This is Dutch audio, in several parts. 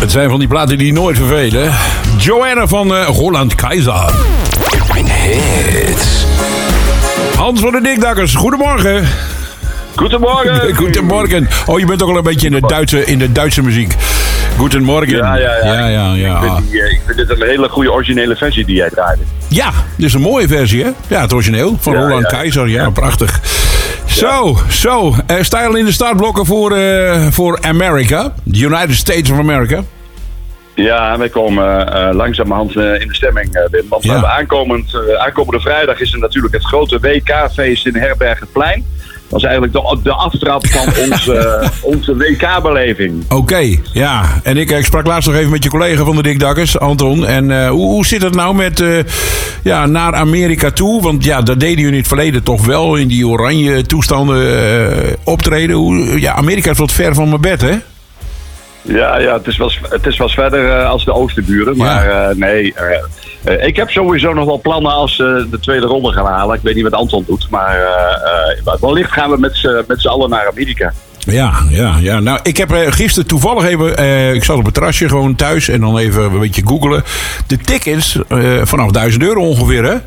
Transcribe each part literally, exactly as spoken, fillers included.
Het zijn van die platen die nooit vervelen. Joanna van uh, Roland Keizer. Mijn hits. Hans van de Dikdakkers, goedemorgen. Goedemorgen. Goedemorgen. Oh, je bent ook al een beetje in de Duitse, in de Duitse muziek. Goedemorgen. Ja, ja, ja. ja, ja, ja. Ik, vind die, ik vind dit een hele goede originele versie die jij draaide. Ja, dit is een mooie versie, hè? Ja, het origineel van Ja, Roland ja. Keizer. Ja, prachtig. Zo, zo. Uh, sta je al in de startblokken voor, uh, voor Amerika? The United States of America? Ja, wij komen uh, langzamerhand uh, in de stemming, uh, Wim. Want Ja. we hebben aankomend, uh, aankomende vrijdag is er natuurlijk het grote W K-feest in Herberg het Plein. Dat is eigenlijk de, de aftrap van onze, uh, onze W K-beleving. Oké, okay, ja. En ik, ik sprak laatst nog even met je collega van de Dikdakkers, Anton. En uh, hoe, hoe zit het nou met uh, ja, naar Amerika toe? Want ja, dat deden jullie in het verleden toch wel in die oranje toestanden uh, optreden. Hoe, ja, Amerika is wat ver van mijn bed, hè? Ja, ja het, is wel, het is wel verder uh, als de oosterburen. Maar Ja. uh, nee, uh, uh, ik heb sowieso nog wel plannen als uh, de tweede ronde gaan halen. Ik weet niet wat Anton doet, maar uh, uh, wellicht gaan we met z'n, met z'n allen naar Amerika. Ja, ja, ja. Nou, ik heb uh, gisteren toevallig even... Uh, ik zat op het terrasje gewoon thuis en dan even een beetje googelen. De tickets uh, vanaf duizend euro ongeveer, hè?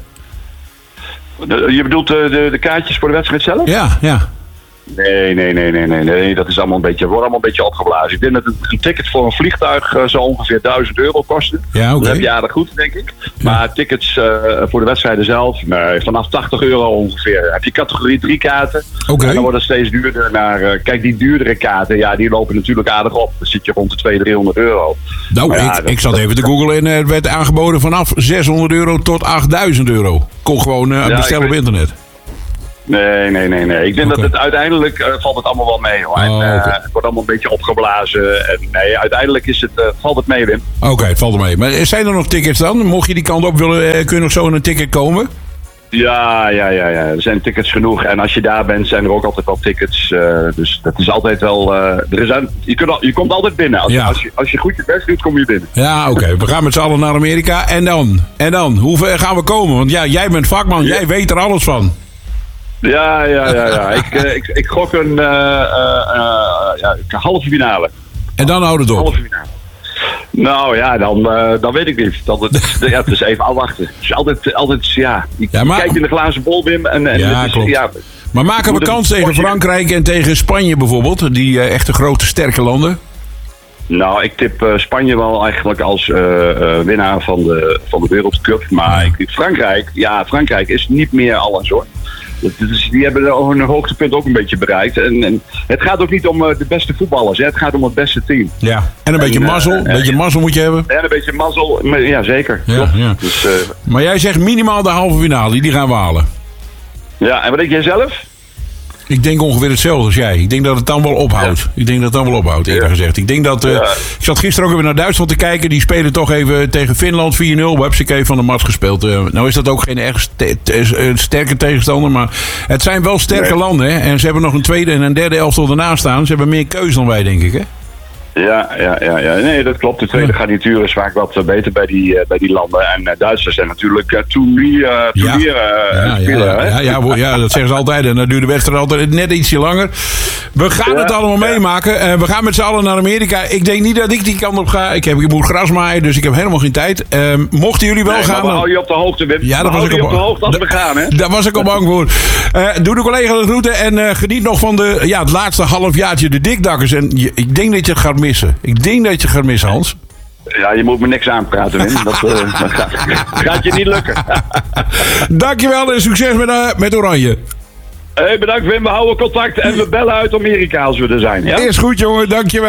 De, je bedoelt uh, de, de kaartjes voor de wedstrijd zelf? Ja, ja. Nee, nee, nee, nee, nee, nee. Dat is allemaal een beetje, wordt allemaal een beetje opgeblazen. Ik denk dat een, een ticket voor een vliegtuig uh, zo ongeveer duizend euro kostte. Ja, oké. Dat heb je aardig goed, denk ik. Maar tickets uh, voor de wedstrijden zelf, nee, vanaf tachtig euro ongeveer. Heb je categorie drie kaarten. Oké. Okay. En dan wordt het steeds duurder naar... Uh, kijk, die duurdere kaarten, ja, die lopen natuurlijk aardig op. Dan zit je rond de tweehonderd, driehonderd euro. Nou, ja, ik, dat, ik zat dat, even te dat, googlen en het werd aangeboden vanaf zeshonderd euro tot achtduizend euro. Kon gewoon uh, Ja, bestellen op weet, internet. Nee, nee, nee, nee. Ik denk Okay. dat het uiteindelijk uh, valt het allemaal wel mee, hoor. En, Oh, uh, okay. het wordt allemaal een beetje opgeblazen. En nee, uiteindelijk is het, uh, valt het mee, Wim. Oké, okay, het valt er mee. Maar zijn er nog tickets dan? Mocht je die kant op willen, uh, kun je nog zo in een ticket komen? Ja, ja, ja, ja. Er zijn tickets genoeg. En als je daar bent, zijn er ook altijd wel tickets. Uh, dus dat is altijd wel... Uh, er is aan, je, kunt al, je komt altijd binnen. Als, Ja. als, je, als je goed je best doet, kom je binnen. Ja, oké. Okay. We gaan met z'n allen naar Amerika. En dan? En dan? Hoe ver gaan we komen? Want ja, jij bent vakman. Ja. Jij weet er alles van. Ja, ja, ja, ja. ik, uh, ik, ik gok een uh, uh, uh, ja, halve finale. En dan houdt het op. Halve finale. Nou ja, dan, uh, dan weet ik niet. Dan, het, ja, het is even afwachten. Het is altijd, altijd ja. Je ja, maar... kijkt in de glazen bol, Wim. En, en ja, het is, klopt. Ja, maar maken we kans tegen Frankrijk en tegen Spanje bijvoorbeeld? Die uh, echte grote, sterke landen? Nou, ik tip uh, Spanje wel eigenlijk als uh, uh, winnaar van de, van de Wereldcup. Maar Ja. ik, Frankrijk, ja, Frankrijk is niet meer alles, hoor. Dus die hebben hun hoogtepunt ook een beetje bereikt. En, en het gaat ook niet om uh, de beste voetballers. Hè. Het gaat om het beste team. Ja. En een en, beetje mazzel. Een uh, beetje uh, mazzel moet je hebben. En een beetje mazzel. Maar, ja, zeker. Ja, ja. Dus, uh, maar jij zegt minimaal de halve finale. Die gaan we halen. ja, en wat denk jij zelf? Ik denk ongeveer hetzelfde als jij. Ik denk dat het dan wel ophoudt. Ja. Ik denk dat het dan wel ophoudt, eerder ja. gezegd. Ik denk dat... Uh, ja. Ik zat gisteren ook even naar Duitsland te kijken. Die spelen toch even tegen Finland vier nul. Webseke van de match gespeeld. Uh, nou is dat ook geen echt st- t- sterke tegenstander. Maar het zijn wel sterke nee. landen. Hè? En ze hebben nog een tweede en een derde elftal ernaast staan. Ze hebben meer keuze dan wij, denk ik. Hè? Ja, ja, ja, ja, nee, dat klopt. De tweede ja. garnituur is vaak wat beter bij die, uh, bij die landen. En uh, Duitsers zijn natuurlijk uh, toernier uh, ja. uh, ja, spelen. Ja, ja, ja, ja, ja, dat zeggen ze altijd. En dan duurt de wedstrijd altijd net ietsje langer. We gaan ja, het allemaal ja. meemaken. Uh, we gaan met z'n allen naar Amerika. Ik denk niet dat ik die kant op ga. Ik, heb, ik moet gras maaien, dus ik heb helemaal geen tijd. Uh, mochten jullie wel nee, gaan... Maar we houden je op de hoogte, Wim. Ja, dat was ik op, op de hoogte als we gaan, hè? Daar was ik al bang voor. Uh, doe de collega de groeten en uh, geniet nog van de, ja, het laatste halfjaartje de Dikdakkers. En je, ik denk dat je het gaat missen. Ik denk dat je het gaat missen, Hans. Ja, je moet me niks aanpraten, Wim. Dat, uh, dat gaat, gaat je niet lukken. Dankjewel en succes met, uh, met Oranje. Hey, bedankt, Wim. We houden contact en we bellen uit Amerika als we er zijn. Ja? Is goed, jongen. Dankjewel.